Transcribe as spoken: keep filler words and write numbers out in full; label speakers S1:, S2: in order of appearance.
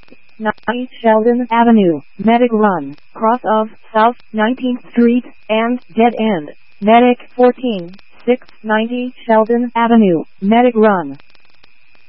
S1: nine Sheldon Avenue, Medic Run, cross of South nineteenth Street, and dead end. Medic fourteen, six ninety Sheldon Avenue, Medic Run.